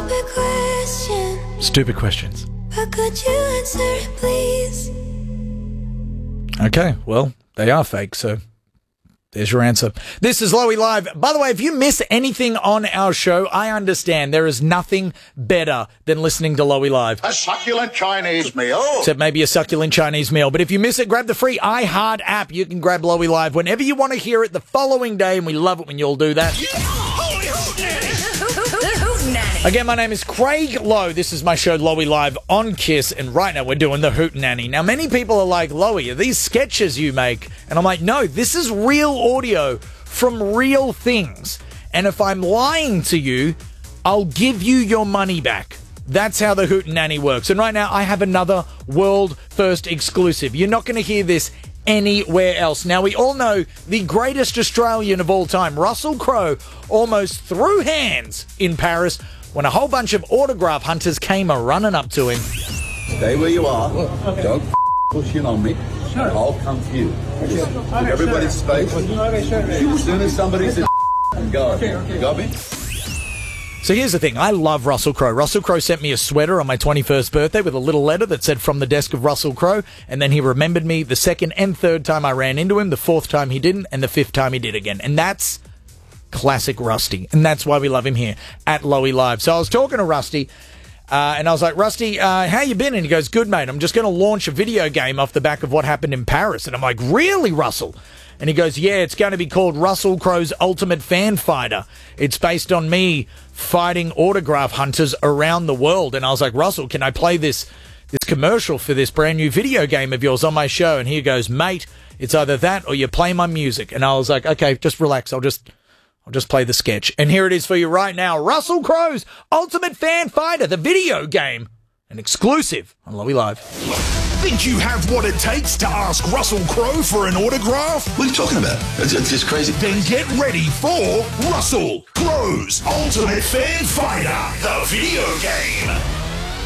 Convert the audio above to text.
stupid question. Stupid questions. But could you answer it, please? Okay, well, they are fake, so there's your answer. This is Lowy Live. By the way, if you miss anything on our show, I understand. There is nothing better than listening to Lowy Live. A succulent Chinese meal. Except maybe a succulent Chinese meal. But if you miss it, grab the free iHeart app. You can grab Lowy Live whenever you want to hear it the following day, and we love it when you all do that. Again, my name is Craig Lowe. This is my show, Lowy Live, on KISS, and right now we're doing the Hootenanny. Now, many people are like, Lowy, are these sketches you make? And I'm like, no, this is real audio from real things. And if I'm lying to you, I'll give you your money back. That's how the Hootenanny works. And right now, I have another world-first exclusive. You're not going to hear this anywhere else. Now, we all know the greatest Australian of all time, Russell Crowe, almost threw hands in Paris when a whole bunch of autograph hunters came a-running up to him. Stay where you are. Don't push in on me. I'll come to you. Everybody's space. As soon as somebody's in, go. You got me? So here's the thing. I love Russell Crowe. Russell Crowe sent me a sweater on my 21st birthday with a little letter that said, "From the desk of Russell Crowe." And then he remembered me the second and third time I ran into him, the fourth time he didn't, and the fifth time he did again. And that's classic Rusty. And that's why we love him here at Lowy Live. So I was talking to Rusty, and I was like, Rusty, how you been? And he goes, good, mate. I'm just going to launch a video game off the back of what happened in Paris. And I'm like, really, Russell? And he goes, yeah, it's going to be called Russell Crowe's Ultimate Fan Fighter. It's based on me fighting autograph hunters around the world. And I was like, Russell, can I play this commercial for this brand new video game of yours on my show? And he goes, mate, it's either that or you play my music. And I was like, okay, just relax. I'll just play the sketch. And here it is for you right now. Russell Crowe's Ultimate Fan Fighter, the video game. An exclusive on Lowy Live. Think you have what it takes to ask Russell Crowe for an autograph? What are you talking about? It's just crazy. Then get ready for Russell Crowe's Ultimate Fan Fighter, the video game.